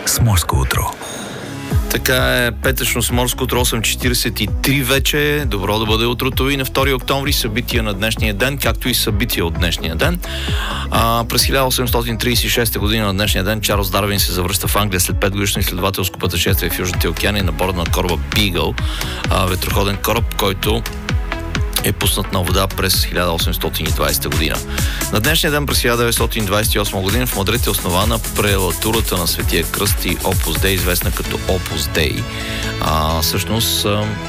с Морско утро. Така е, петъчно с Морско утро, 8:43 вече. Добро да бъде утрото и на 2 октомври събития на днешния ден, както и събития от днешния ден. През 1836 година на днешния ден Чарлз Дарвин се завръща в Англия след 5-годишно изследователско пътешествие в Южните океани на борда на кораба Бигъл, ветроходен кораб, който е пуснат на вода през 1820 година. На днешния ден през 1928 година в Мадрид е основана прелатурата на Светия кръст и Опус Дей, известна като Опус Дей. Всъщност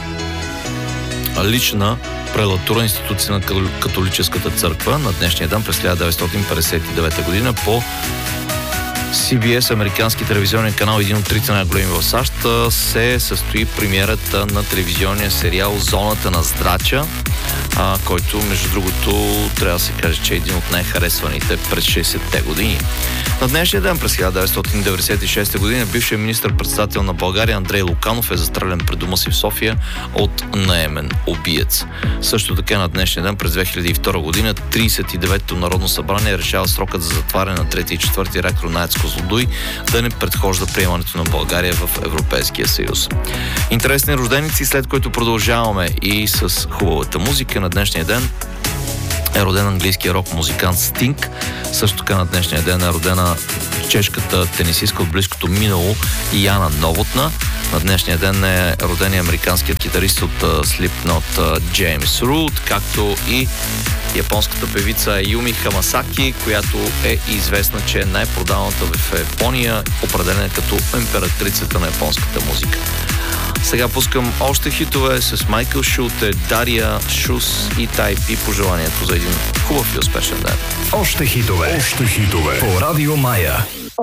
лична прелатура, институция на католическата църква. На днешния ден през 1959 година по CBS, американски телевизионен канал, един от трите най-големи в САЩ, се състои премиерата на телевизионния сериал Зоната на здрача, който, между другото, трябва да се каже, че е един от най-харесваните през 60-те години. На днешния ден през 1996 година бившият министър-председател на България Андрей Луканов е застрелян пред дома си в София от наемен убиец. Също така на днешния ден през 2002 година 39-то Народно събрание решава срокът за затваряне на 3 и 4 реактор на АЕЦ Козлодуй да не предхожда приемането на България в Европейския съюз. Интересни рожденици, след което продължаваме и с хубавата музика. На днешния ден е роден английския рок-музикант Стинг. Също така на днешния ден е родена чешката тенисистка от близкото минало Яна Новотна. На днешния ден е роден и американският китарист от Slipknot Джеймс Рут, както и японската певица Юми Хамасаки, която е известна, че е най-продаваната в Япония, определена като императрицата на японската музика. Сега пускам още хитове с Майкъл Шулте, Дария, Шус и Тайп и пожеланието за един хубав и успешен ден. Още хитове по Радио Мая.